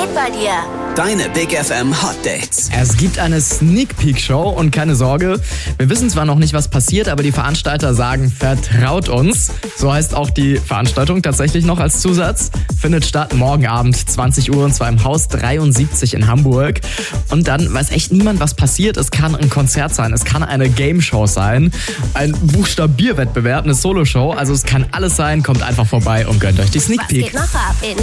passiert bei dir? Deine Big FM Hot Dates. Es gibt eine Sneak Peek Show und keine Sorge, wir wissen zwar noch nicht, was passiert, aber die Veranstalter sagen, vertraut uns. So heißt auch die Veranstaltung tatsächlich noch als Zusatz. Findet statt morgen Abend 20 Uhr und zwar im Haus 73 in Hamburg. Und dann weiß echt niemand, was passiert. Es kann ein Konzert sein, es kann eine Game Show sein, ein Buchstabierwettbewerb, eine Soloshow. Also es kann alles sein, kommt einfach vorbei und gönnt euch die Sneak Peek. Was geht noch ab in